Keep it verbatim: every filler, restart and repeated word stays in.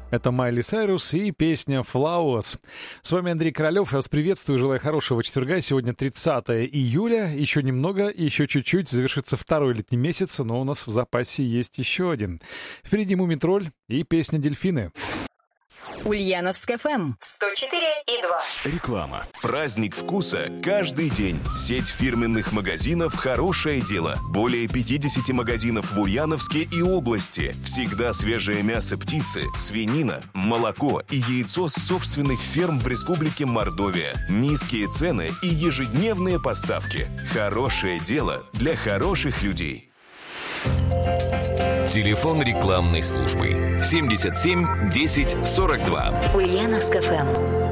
Это Майли Сайрус и песня «Flowers». С вами Андрей Королёв. Я вас приветствую, желаю хорошего четверга. Сегодня тридцатое июля. Еще немного, еще чуть-чуть завершится второй летний месяц, но у нас в запасе есть еще один. Впереди «Мумитроль» и песня «Дельфины». Ульяновск эф эм сто четыре и два. Реклама. Праздник вкуса каждый день. Сеть фирменных магазинов «Хорошее дело». Более пятьдесят магазинов в Ульяновске и области. Всегда свежее мясо птицы, свинина, молоко и яйцо с собственных ферм в Республике Мордовия. Низкие цены и ежедневные поставки. Хорошее дело для хороших людей. Телефон рекламной службы семьдесят семь десять сорок два. Ульяновск эф эм.